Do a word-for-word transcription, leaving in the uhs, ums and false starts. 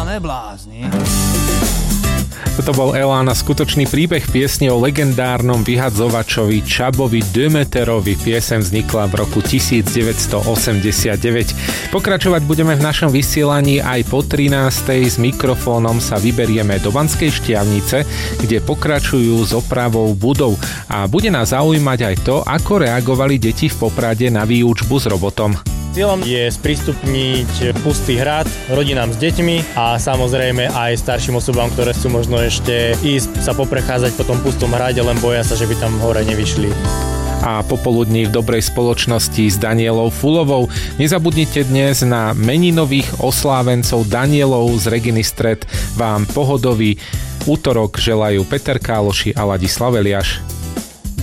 neblázni. Toto bol Elán a skutočný príbeh piesne o legendárnom vyhadzovačovi Čabovi Demeterovi. Pieseň vznikla v roku devätnásťstoosemdesiatdeväť. Pokračovať budeme v našom vysielaní aj po trinástej. S mikrofónom sa vyberieme do Banskej Štiavnice, kde pokračujú s opravou budov. A bude nás zaujímať aj to, ako reagovali deti v Poprade na výučbu s robotom. Cieľom je sprístupniť pustý hrad rodinám s deťmi a samozrejme aj starším osobám, ktoré chcú možno ešte ísť sa poprechádzať po tom pustom hrade, len boja sa, že by tam hore nevyšli. A popoludní v dobrej spoločnosti s Danielou Fulovou. Nezabudnite dnes na meninových oslávencov Danielov z Reginy Stred. Vám pohodový útorok želajú Peter Káloši a Ladislav Eliáš.